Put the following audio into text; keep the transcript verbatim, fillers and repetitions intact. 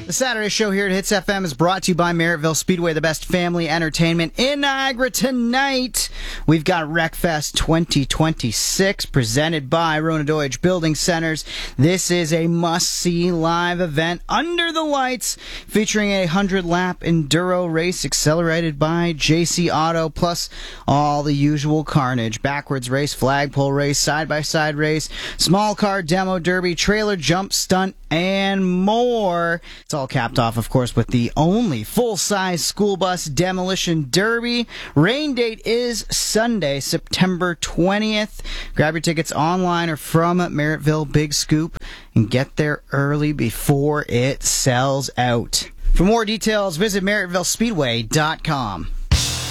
The Saturday show here at Hits F M is brought to you by Merrittville Speedway, the best family entertainment in Niagara. Tonight, we've got WreckFest twenty twenty-six presented by Rona Deutsch Building Centers. This is a must-see live event under the lights featuring a hundred-lap enduro race accelerated by J C Auto, plus all the usual carnage. Backwards race, flagpole race, side-by-side race, small car demo derby, trailer jump stunt, and more. It's all capped off, of course, with the only full-size school bus demolition derby. Rain date is Sunday, September twentieth. Grab your tickets online or from Merrittville Big Scoop and get there early before it sells out. For more details, visit Merrittville Speedway dot com.